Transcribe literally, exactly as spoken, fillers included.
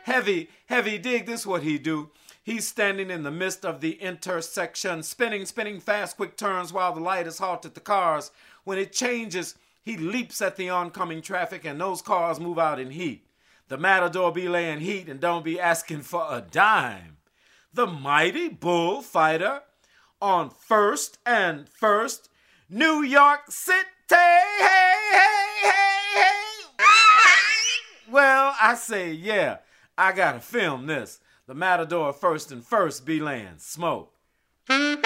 Heavy, heavy dig, this what he do. He's standing in the midst of the intersection, spinning, spinning fast, quick turns while the light is halted the cars. When it changes, he leaps at the oncoming traffic and those cars move out in heat. The matador be laying heat and don't be asking for a dime. The mighty bullfighter on First and First, New York City. Hey, hey, hey, hey. Well, I say, yeah, I gotta film this. The matador First and First be laying smoke.